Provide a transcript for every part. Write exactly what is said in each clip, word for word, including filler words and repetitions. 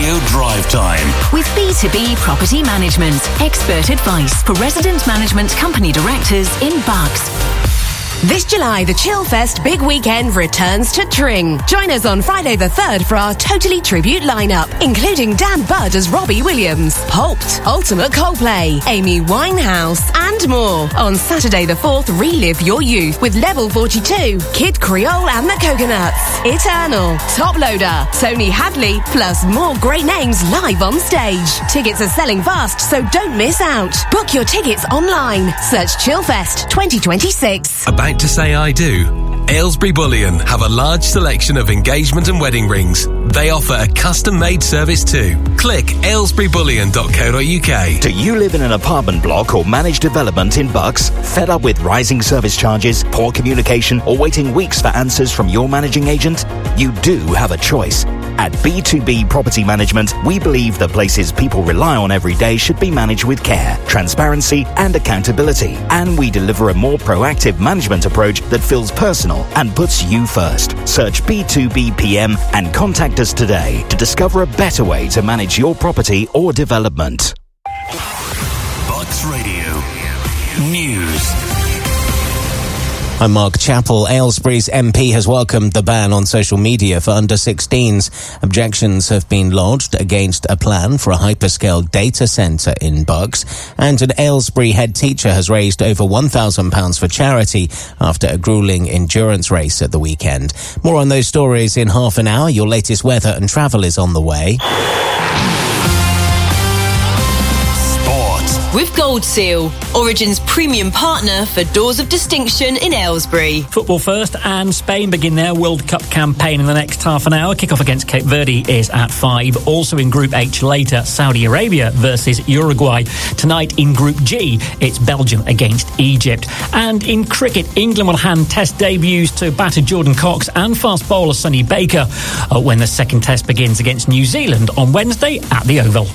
Radio Drive Time. With B two B Property Management. Expert advice for resident management company directors in Bucks. This July, the Chillfest Big Weekend returns to Tring. Join us on Friday the third for our Totally Tribute lineup, including Dan Budd as Robbie Williams, Holt, Ultimate Coldplay, Amy Winehouse, and more. On Saturday the fourth, relive your youth with Level forty-two, Kid Creole and the Coconuts, Eternal, Top Loader, Tony Hadley, plus more great names live on stage. Tickets are selling fast, so don't miss out. Book your tickets online. Search Chillfest twenty twenty-six. About to say I do? Aylesbury Bullion have a large selection of engagement and wedding rings. They offer a custom-made service too. Click aylesbury bullion dot co dot uk. Do you live in an apartment block or managed development in Bucks? Fed up with rising service charges, poor communication, or waiting weeks for answers from your managing agent? You do have a choice. At B two B Property Management, we believe the places people rely on every day should be managed with care, transparency, and accountability. And we deliver a more proactive management approach that feels personal and puts you first. Search B two B P M and contact us today to discover a better way to manage your property or development. Bucks Radio News. I'm Mark Chappell. Aylesbury's M P has welcomed the ban on social media for under sixteens. Objections have been lodged against a plan for a hyperscale data centre in Bucks. And an Aylesbury head teacher has raised over one thousand pounds for charity after a gruelling endurance race at the weekend. More on those stories in half an hour. Your latest weather and travel is on the way. With Gold Seal, Origin's premium partner for Doors of Distinction in Aylesbury. Football first, and Spain begin their World Cup campaign in the next half an hour. Kick-off against Cape Verde is at five. Also in Group H later, Saudi Arabia versus Uruguay. Tonight in Group G, it's Belgium against Egypt. And in cricket, England will hand test debuts to batter Jordan Cox and fast bowler Sonny Baker uh, when the second test begins against New Zealand on Wednesday at the Oval.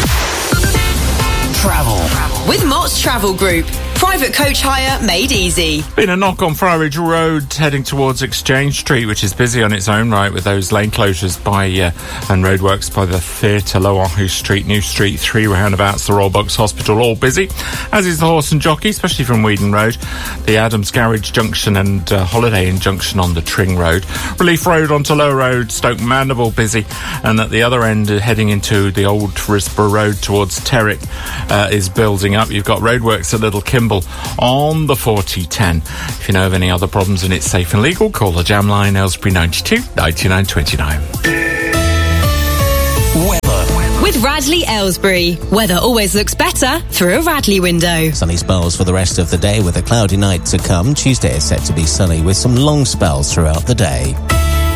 Travel. With Mott's Travel Group. Private coach hire made easy. Been a knock on Friarage Road heading towards Exchange Street, which is busy on its own right with those lane closures by uh, and roadworks by the Theatre, Loahu Street, New Street, three roundabouts, the Royal Bucks Hospital, all busy, as is the Horse and Jockey, especially from Weedon Road, the Adams Garage Junction and uh, Holiday Inn Junction on the Tring Road. Relief Road onto Low Road, Stoke Mandeville busy, and at the other end uh, heading into the old Risborough Road towards Terrick uh, is building up. You've got roadworks at Little Kimble on the forty ten. If you know of any other problems and it's safe and legal, call the Jam Line, Aylesbury ninety-two, ninety-nine twenty-nine. Weather. With Radley Aylesbury. Weather always looks better through a Radley window. Sunny spells for the rest of the day with a cloudy night to come. Tuesday is set to be sunny with some long spells throughout the day.